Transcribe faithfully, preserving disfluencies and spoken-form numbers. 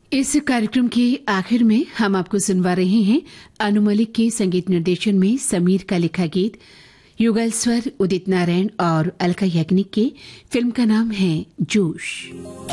इस कार्यक्रम के आखिर में हम आपको सुनवा रहे हैं अनु मलिक के संगीत निर्देशन में समीर का लिखा गीत। युगल स्वर उदित नारायण और अलका याग्निक के। फिल्म का नाम है जोश।